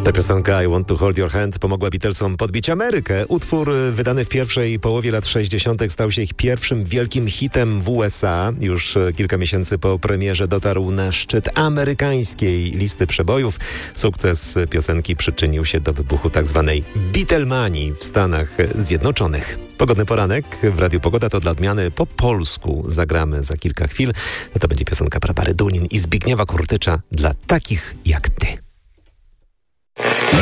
Ta piosenka I Want to Hold Your Hand pomogła Beatlesom podbić Amerykę. Utwór wydany w pierwszej połowie lat 60. stał się ich pierwszym wielkim hitem w USA. Już kilka miesięcy po premierze dotarł na szczyt amerykańskiej listy przebojów. Sukces piosenki przyczynił się do wybuchu tzw. Beatlemanii w Stanach Zjednoczonych. Pogodny poranek w Radiu Pogoda to dla odmiany po polsku zagramy za kilka chwil. To będzie piosenka Barbary Dunin i Zbigniewa Kurtycza dla takich jak ty.